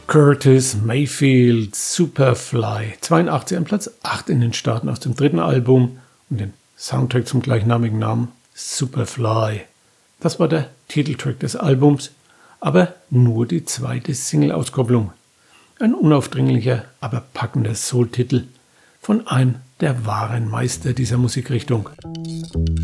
Curtis Mayfield, Superfly, 82 an Platz 8 in den Staaten aus dem dritten Album und den Soundtrack zum gleichnamigen Namen Superfly. Das war der Titeltrack des Albums, aber nur die zweite Single-Auskopplung. Ein unaufdringlicher, aber packender Soul-Titel von einem der wahren Meister dieser Musikrichtung.